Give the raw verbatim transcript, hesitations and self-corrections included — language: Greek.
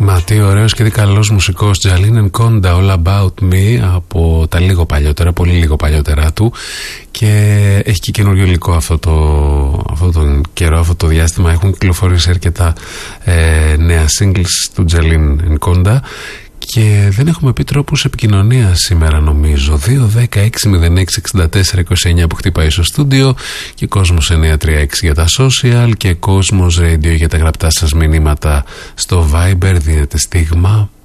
Μα τι ωραίος και τι καλός μουσικός, Jalin Enconda, All About Me, από τα λίγο παλιότερα, πολύ λίγο παλιότερα του, και έχει και καινούριο υλικό αυτό το, αυτό τον καιρό, αυτό το διάστημα. Έχουν κυκλοφορήσει αρκετά ε, νέα singles του Jalin Enconda. Και δεν έχουμε πει τρόπους επικοινωνίας σήμερα, νομίζω. Δύο δέκα έξι μηδέν έξι εξήντα τέσσερα είκοσι εννιά που χτυπάει στο στούντιο, και Κόσμος εννιά τρία έξι για τα social, και Κόσμος Radio για τα γραπτά σας μηνύματα στο Viber. Δίνετε στίγμα